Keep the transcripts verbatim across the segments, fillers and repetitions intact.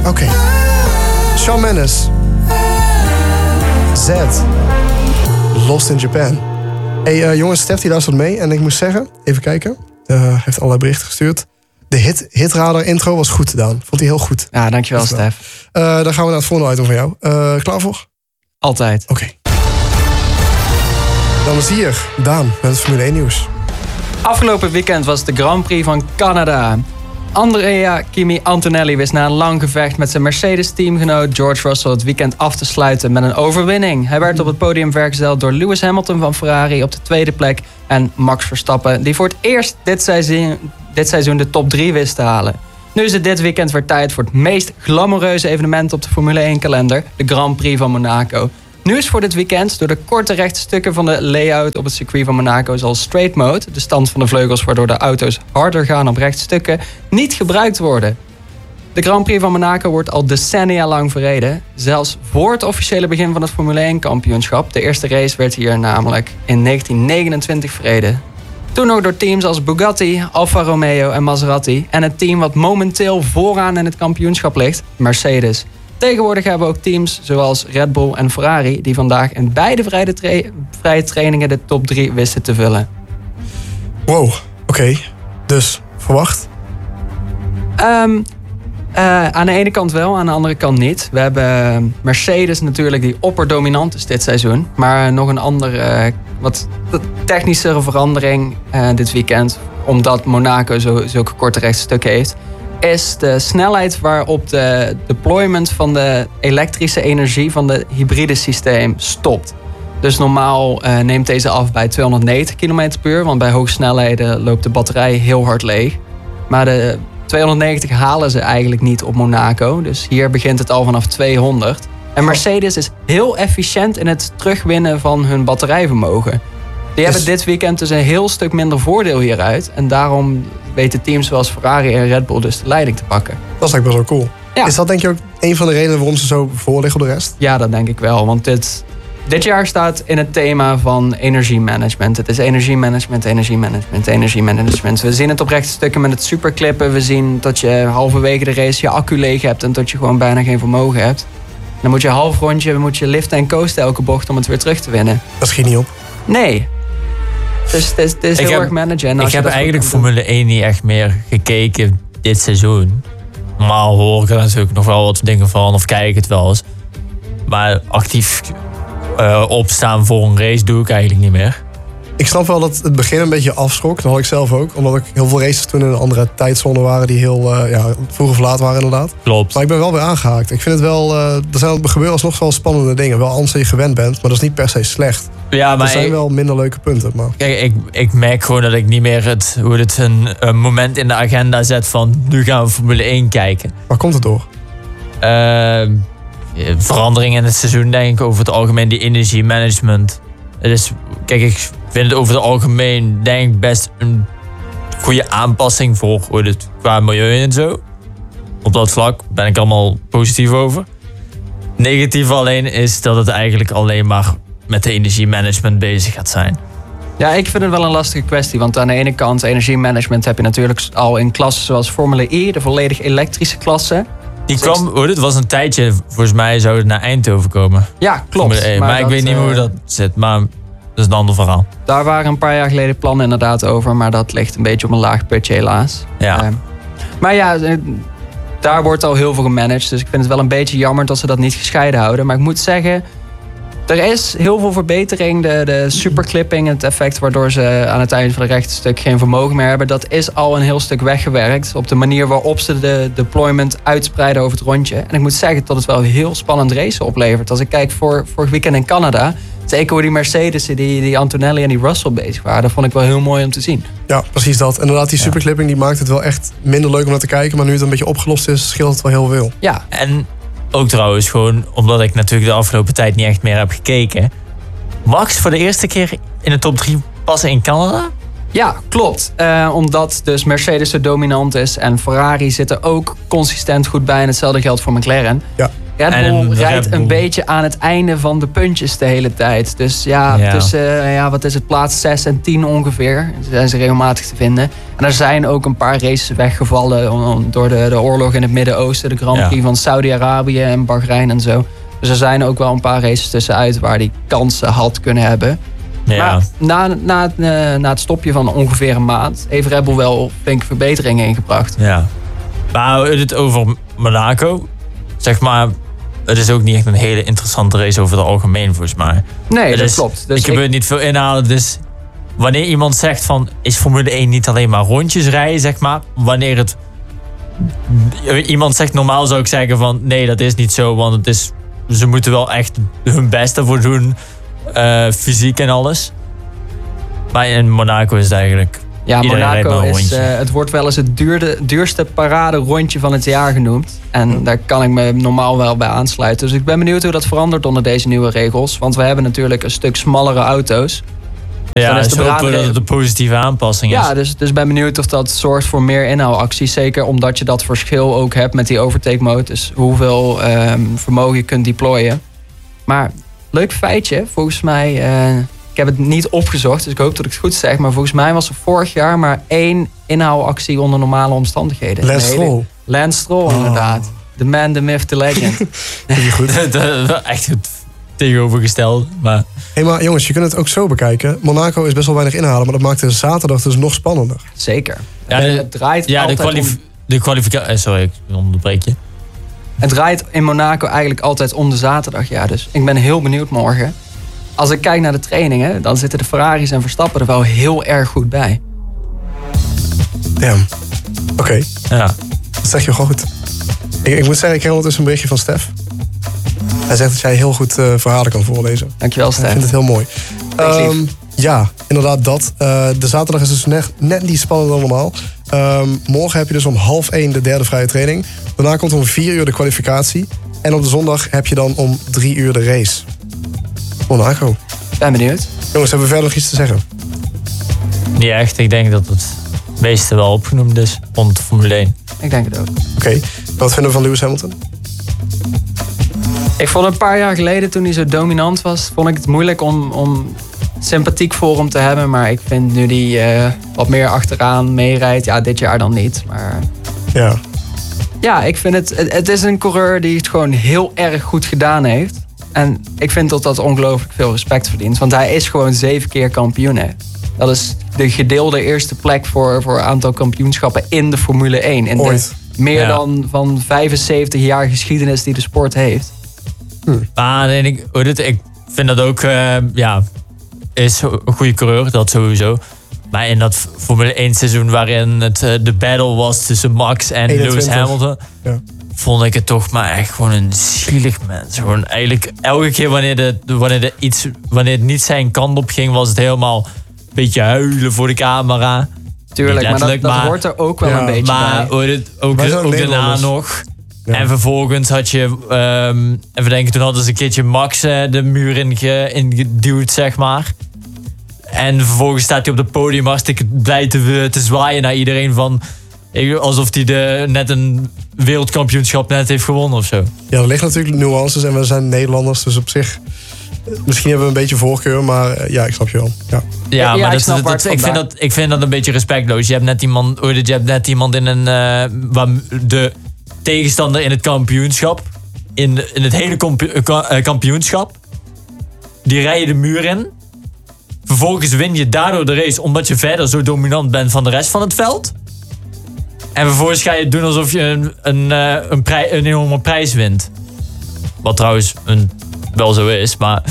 Oké. Okay. Shawn Mendes. Z. Lost in Japan. Hey uh, jongens, Stef die luistert mee. En ik moest zeggen, even kijken. Uh, heeft allerlei berichten gestuurd. De hit, hitradar intro was goed gedaan. Vond hij heel goed. Ja, dankjewel Stef. Uh, dan gaan we naar het volgende item van jou. Uh, klaar voor? Altijd. Oké. Okay. Dan is hier Daan met het Formule één nieuws. Afgelopen weekend was de Grand Prix van Canada. Andrea Kimi Antonelli wist na een lang gevecht met zijn Mercedes-teamgenoot George Russell het weekend af te sluiten met een overwinning. Hij werd op het podium vergezeld door Lewis Hamilton van Ferrari op de tweede plek en Max Verstappen, die voor het eerst dit seizoen, dit seizoen de top drie wist te halen. Nu is het dit weekend weer tijd voor het meest glamoureuze evenement op de Formule één kalender, de Grand Prix van Monaco. Nieuws voor dit weekend: door de korte rechte stukken van de layout op het circuit van Monaco zal straight mode, de stand van de vleugels waardoor de auto's harder gaan op rechte stukken, niet gebruikt worden. De Grand Prix van Monaco wordt al decennia lang verreden, zelfs voor het officiële begin van het Formule één kampioenschap. De eerste race werd hier namelijk in negentien negenentwintig verreden. Toen nog door teams als Bugatti, Alfa Romeo en Maserati en het team wat momenteel vooraan in het kampioenschap ligt, Mercedes. Tegenwoordig hebben we ook teams zoals Red Bull en Ferrari die vandaag in beide vrije, tra- vrije trainingen de top drie wisten te vullen. Wow, oké. Okay. Dus, verwacht? Um, uh, aan de ene kant wel, aan de andere kant niet. We hebben Mercedes natuurlijk die opperdominant is dit seizoen. Maar nog een andere, uh, wat technischere verandering uh, dit weekend. Omdat Monaco zo, zulke korte rechtstukken heeft. Is de snelheid waarop de deployment van de elektrische energie van het hybride systeem stopt. Dus normaal uh, neemt deze af bij tweehonderdnegentig kilometer per uur. Want bij hoge snelheden loopt de batterij heel hard leeg. Maar de tweehonderdnegentig halen ze eigenlijk niet op Monaco. Dus hier begint het al vanaf tweehonderd. En Mercedes is heel efficiënt in het terugwinnen van hun batterijvermogen. Die hebben dit weekend dus een heel stuk minder voordeel hieruit. En daarom weten teams zoals Ferrari en Red Bull dus de leiding te pakken. Dat is eigenlijk best wel cool. Ja. Is dat denk je ook een van de redenen waarom ze zo voor liggen op de rest? Ja, dat denk ik wel. Want dit, dit jaar staat in het thema van energiemanagement. Het is energiemanagement, energiemanagement, energiemanagement. We zien het op rechte stukken met het superclippen. We zien dat je halverwege de race je accu leeg hebt en dat je gewoon bijna geen vermogen hebt. Dan moet je half rondje, moet je liften en coasten elke bocht om het weer terug te winnen. Dat schiet niet op. Nee. Dus het is, het is heel heb, erg managen. En als ik je heb dat eigenlijk Formule één niet echt meer gekeken dit seizoen. Normaal hoor ik er natuurlijk nog wel wat dingen van of kijk ik het wel eens. Maar actief uh, opstaan voor een race doe ik eigenlijk niet meer. Ik snap wel dat het begin een beetje afschrok. Dat had ik zelf ook. Omdat ik heel veel races toen in een andere tijdzone waren die heel uh, ja, vroeg of laat waren inderdaad. Klopt. Maar ik ben wel weer aangehaakt. Ik vind het wel, uh, er, zijn, er gebeuren alsnog wel spannende dingen. Wel anders dan je gewend bent, maar dat is niet per se slecht. Ja, maar er zijn ik, wel minder leuke punten. Maar... Kijk, ik, ik merk gewoon dat ik niet meer het, hoe het een, een moment in de agenda zet van nu gaan we Formule één kijken. Waar komt het door? Uh, verandering in het seizoen denk ik over het algemeen, die energiemanagement. Dus kijk, ik vind het over het algemeen denk ik best een goede aanpassing voor hoe het qua milieu en zo. Op dat vlak ben ik allemaal positief over. Negatief alleen is dat het eigenlijk alleen maar met de energiemanagement bezig gaat zijn. Ja, ik vind het wel een lastige kwestie. Want aan de ene kant, energiemanagement heb je natuurlijk al in klassen zoals Formule E, de volledig elektrische klasse. Die kwam, hoor, het was een tijdje, volgens mij zou het naar Eindhoven komen. Ja, klopt. Maar, maar ik weet niet meer hoe dat zit, maar dat is een ander verhaal. Daar waren een paar jaar geleden plannen inderdaad over, maar dat ligt een beetje op een laag putje helaas. Ja. Uh, maar ja, daar wordt al heel veel gemanaged, dus ik vind het wel een beetje jammer dat ze dat niet gescheiden houden. Maar ik moet zeggen, er is heel veel verbetering. De, de superclipping, het effect waardoor ze aan het einde van het rechte stuk geen vermogen meer hebben, dat is al een heel stuk weggewerkt. Op de manier waarop ze de deployment uitspreiden over het rondje. En ik moet zeggen dat het wel heel spannend racen oplevert. Als ik kijk voor vorig weekend in Canada, zeker hoe die Mercedes, die, die Antonelli en die Russell bezig waren, dat vond ik wel heel mooi om te zien. Ja, precies dat. Inderdaad, die superclipping die maakt het wel echt minder leuk om naar te kijken. Maar nu het een beetje opgelost is, scheelt het wel heel veel. Ja. En ook trouwens gewoon, omdat ik natuurlijk de afgelopen tijd niet echt meer heb gekeken. Max voor de eerste keer in de top drie passen in Canada? Ja, klopt. Uh, omdat dus Mercedes zo dominant is en Ferrari zit er ook consistent goed bij. En hetzelfde geldt voor McLaren. Ja. Red En Bull een rijdt Red een Bull. beetje aan het einde van de puntjes de hele tijd. Dus ja, Ja. tussen eh, ja, wat is het, plaats zes en tien ongeveer zijn ze regelmatig te vinden. En er zijn ook een paar races weggevallen om- om- door de, de oorlog in het Midden-Oosten. De Grand Prix Ja. van Saudi-Arabië en Bahrein en zo. Dus er zijn ook wel een paar races tussenuit waar die kansen had kunnen hebben. Ja. Maar na, na, het, eh, na het stopje van ongeveer een maand heeft Red Bull wel flinke verbeteringen ingebracht. ja. Maar het over Monaco, zeg maar, het is ook niet echt een hele interessante race over het algemeen, volgens mij. Nee, dat Dus klopt. Dus ik heb er niet veel inhalen, dus wanneer iemand zegt van, is Formule één niet alleen maar rondjes rijden, zeg maar, wanneer het iemand zegt, normaal zou ik zeggen van, nee, dat is niet zo, want het is, ze moeten wel echt hun best ervoor doen, uh, fysiek en alles. Maar in Monaco is het eigenlijk, Ja, iedereen rijdt maar Monaco een is, rondje. eh, het wordt wel eens het duurde, duurste parade rondje van het jaar genoemd. En daar kan ik me normaal wel bij aansluiten. Dus ik ben benieuwd hoe dat verandert onder deze nieuwe regels. Want we hebben natuurlijk een stuk smallere auto's. dan Ja, is dus de hopen parade- dat het een positieve aanpassing is. Ja, dus, dus ben benieuwd of dat zorgt voor meer inhaalacties. Zeker omdat je dat verschil ook hebt met die overtake mode. Dus hoeveel ehm, vermogen je kunt deployen. Maar leuk feitje, volgens mij... eh, ik heb het niet opgezocht, dus ik hoop dat ik het goed zeg. Maar volgens mij was er vorig jaar maar één inhaalactie onder normale omstandigheden. Lance Een hele- Stroll. Lance Stroll, Oh. inderdaad. The man, the myth, the legend. Dat is goed. Dat is echt het tegenovergesteld. Maar Hey, maar jongens, je kunt het ook zo bekijken. Monaco is best wel weinig inhalen, maar dat maakt de zaterdag dus nog spannender. Zeker. Ja, de- het draait ja, de, altijd kwalif om- de kwalificatie... Sorry, ik onderbreek je. Het draait in Monaco eigenlijk altijd om de zaterdag. Ja, dus ik ben heel benieuwd morgen. Als ik kijk naar de trainingen, dan zitten de Ferraris en Verstappen er wel heel erg goed bij. Damn. Oké, Ja. dat zeg je wel goed. Ik, ik moet zeggen, ik kreeg ondertussen een berichtje van Stef. Hij zegt dat jij heel goed eh, verhalen kan voorlezen. Dankjewel, Ik vind Stef. het heel mooi. Thanks, lief. Ehm, ja, inderdaad dat. Eh, de zaterdag is dus net, net niet spannender dan normaal. Ehm, morgen heb je dus om half één de derde vrije training. Daarna komt om vier uur de kwalificatie. En op de zondag heb je dan om drie uur de race. Monaco. Ben benieuwd. Jongens, hebben we verder nog iets te zeggen? Niet echt. Ik denk dat het meeste wel opgenoemd is rond Formule één. Ik denk het ook. Oké, wat vinden we van Lewis Hamilton? Ik vond een paar jaar geleden, toen hij zo dominant was, vond ik het moeilijk om, om sympathiek voor hem te hebben. Maar ik vind nu hij eh, wat meer achteraan meerijdt. Ja, dit jaar dan niet. Maar Ja, ja, ik vind het, het... Het is een coureur die het gewoon heel erg goed gedaan heeft. En ik vind dat dat ongelooflijk veel respect verdient. Want hij is gewoon zeven keer kampioen. Hè. Dat is de gedeelde eerste plek voor, voor een aantal kampioenschappen in de Formule één. In Ooit. de meer Ja. dan van vijfenzeventig jaar geschiedenis die de sport heeft. Maar nee, ik, hoe dit, ik vind dat ook, eh, ja, is een goede coureur, dat sowieso. Maar in dat Formule één seizoen waarin het eh, de battle was tussen Max en Lewis eenentwintig. Hamilton, ja. vond ik het toch maar echt gewoon een zielig mens. Gewoon eigenlijk elke keer wanneer, de, wanneer, de iets, wanneer het niet zijn kant op ging, was het helemaal een beetje huilen voor de camera. Tuurlijk, Niet maar dat, letterlijk, dat maar- hoort er ook wel Ja, een beetje Maar bij. hoe dit, ook, Wij zijn ook daarna Nederlanders. nog. Ja. En vervolgens had je, ehm, even denken, toen hadden ze een keertje Max eh, de muur inge- ingeduwd, zeg maar. En vervolgens staat hij op het podium hartstikke blij te, te zwaaien naar iedereen van... ik- alsof hij de, net een wereldkampioenschap net heeft gewonnen of zo. Ja, er liggen natuurlijk nuances en we zijn Nederlanders, dus op zich... eh, Misschien hebben we een beetje voorkeur, maar eh, ja, ik snap je wel. Ja. Ja, Ja, maar ik dat, snap dat- waar dat- het ik, vind vandaan- dat, ik vind dat een beetje respectloos. Je hebt net iemand, hoe heet het, je hebt net iemand in een... eh, waar de tegenstander in het kampioenschap... in, in het hele kampi- eh, ka- eh, kampioenschap... die rij je de muur in. Vervolgens win je daardoor de race... omdat je verder zo dominant bent van de rest van het veld. En vervolgens ga je doen alsof je een, een, eh, een, prij, een enorme prijs wint. Wat trouwens een, wel zo is, maar...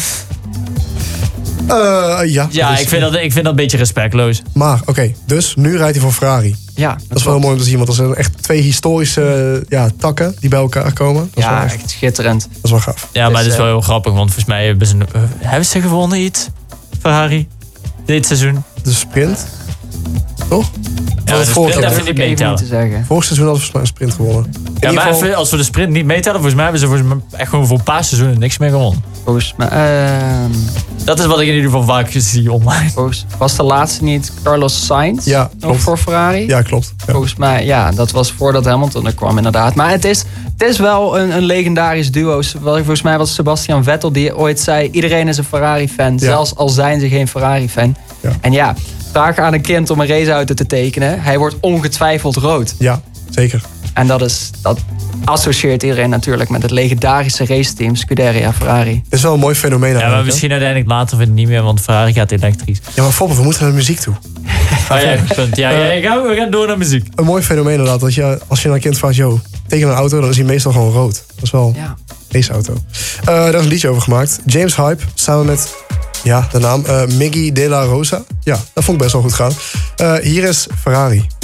Eh, ja, Ja, dus- ik vind, dat, ik vind dat een beetje respectloos. Maar, oké, dus nu rijdt hij voor Ferrari. Ja, Dat is wel heel mooi om te zien, want er zijn echt twee historische ja, takken die bij elkaar komen. Dat is, wel, Ja, echt, echt schitterend. dat is wel gaaf. Ja, Dus, maar het is wel eh, heel grappig, want volgens mij hebben ze, uh, hebben ze gewonnen iets, Ferrari, dit seizoen. De sprint, toch? Ja, de het sprint vorige, even niet meetellen. te zeggen. vorig seizoen hadden we volgens mij een sprint gewonnen. In Ja, ieder maar geval- even, als we de sprint niet meetellen, volgens mij hebben ze volgens mij echt gewoon voor een paar seizoenen niks meer gewonnen. Volgens mij, ehm, Dat is wat ik in ieder geval vaak zie online. volgens, was de laatste niet Carlos Sainz Ja, nog klopt. voor Ferrari? Ja, klopt. Ja. Volgens mij, ja, dat was voordat Hamilton er kwam inderdaad. Maar het is, het is wel een, een legendarisch duo. Volgens mij was Sebastian Vettel die ooit zei... iedereen is een Ferrari-fan, Ja. zelfs al zijn ze geen Ferrari-fan. Ja. En ja, vraag aan een kind om een raceauto te tekenen. Hij wordt ongetwijfeld rood. Ja, zeker. En dat, is, dat associeert iedereen natuurlijk met het legendarische raceteam Scuderia Ferrari. Het is wel een mooi fenomeen Ja, maar eigenlijk, hè? misschien uiteindelijk later vindt het niet meer, want Ferrari gaat elektrisch. Ja, maar Foppe, we moeten naar de muziek toe. Oh ja, punt. Ja, ja, ja, gaan we, we gaan door naar muziek. Een mooi fenomeen inderdaad. Dat je, als je naar een kind vraagt, yo, teken een auto, dan is hij meestal gewoon rood. Dat is wel Ja. een raceauto. Uh, daar is een liedje over gemaakt. James Hype, samen met, ja, de naam, uh, Miggy De La Rosa. Ja, dat vond ik best wel goed gaan. Uh, hier is Ferrari.